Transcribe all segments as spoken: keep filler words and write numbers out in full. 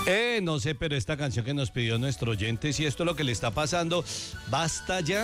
Eh, no sé, pero esta canción que nos pidió nuestro oyente, si esto es lo que le está pasando, basta ya.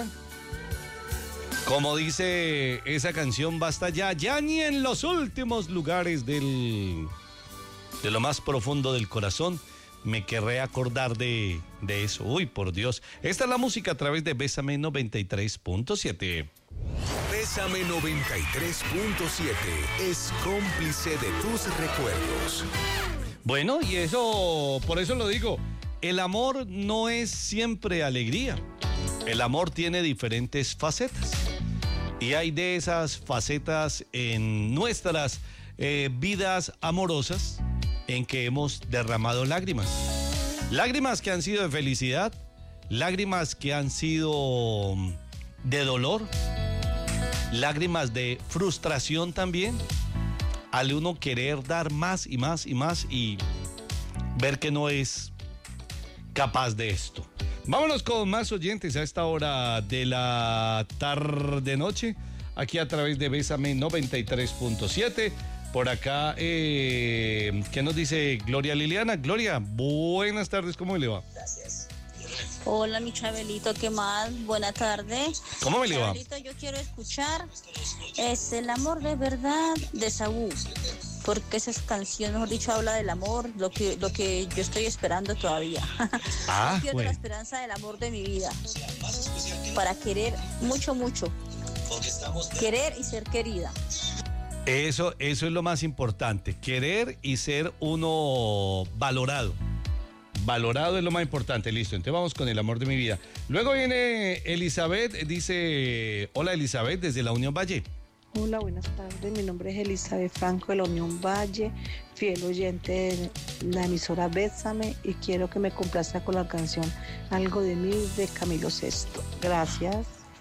Como dice esa canción, basta ya, ya ni en los últimos lugares del, de lo más profundo del corazón me querré acordar de, de eso. Uy, por Dios. Esta es la música a través de Bésame noventa y tres punto siete. Bésame noventa y tres punto siete es cómplice de tus recuerdos. Bueno, y eso, por eso lo digo, el amor no es siempre alegría. El amor tiene diferentes facetas. Y hay de esas facetas en nuestras eh, vidas amorosas en que hemos derramado lágrimas. Lágrimas que han sido de felicidad, lágrimas que han sido de dolor, lágrimas de frustración también, al uno querer dar más y más y más y ver que no es capaz de esto. Vámonos con más oyentes a esta hora de la tarde-noche, aquí a través de Bésame noventa y tres punto siete. Por acá, eh, ¿qué nos dice Gloria Liliana? Gloria, buenas tardes, ¿cómo le va? Gracias. Hola, mi Chabelito, ¿qué más? Buena tarde. ¿Cómo me le va? Chabelito, yo quiero escuchar es El amor de verdad de Saúl, porque esa canción, mejor dicho, habla del amor, lo que, lo que yo estoy esperando todavía. Ah, no pierdo bueno. la esperanza del amor de mi vida, para querer mucho, mucho, querer y ser querida. Eso, eso es lo más importante, querer y ser uno valorado. Valorado es lo más importante, listo. Entonces vamos con El amor de mi vida. Luego viene Elizabeth, dice, hola Elizabeth, desde la Unión Valle. Hola, buenas tardes. Mi nombre es Elizabeth Franco de la Unión Valle, fiel oyente de la emisora Bésame, y quiero que me complazca con la canción Algo de mí de Camilo Sesto. Gracias.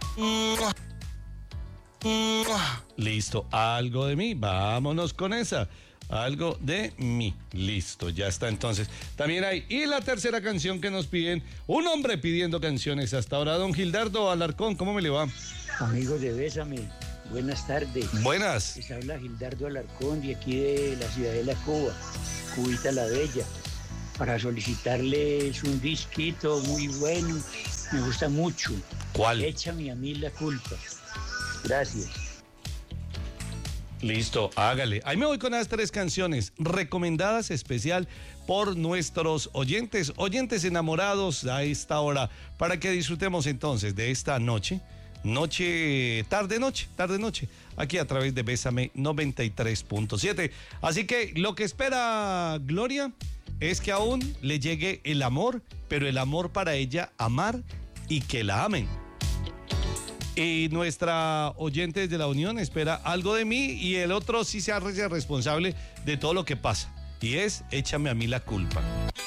Listo, algo de mí, vámonos con esa. Algo de mí, listo, ya está entonces. También hay, y la tercera canción que nos piden, un hombre pidiendo canciones hasta ahora, don Gildardo Alarcón, ¿cómo me le va? Amigos de Bésame, buenas tardes. Buenas. Les habla Gildardo Alarcón de aquí de la Ciudadela Cuba, Cubita la Bella, para solicitarles un disquito muy bueno, me gusta mucho. ¿Cuál? Échame a mí la culpa. Gracias. Listo, hágale. Ahí me voy con las tres canciones recomendadas especial por nuestros oyentes, oyentes enamorados a esta hora, para que disfrutemos entonces de esta noche, noche, tarde noche, tarde noche, aquí a través de Bésame noventa y tres punto siete. Así que lo que espera Gloria es que aún le llegue el amor, pero el amor para ella amar y que la amen. Y nuestra oyente desde la Unión espera algo de mí, y el otro sí se hace responsable de todo lo que pasa, y es Échame a mí la culpa.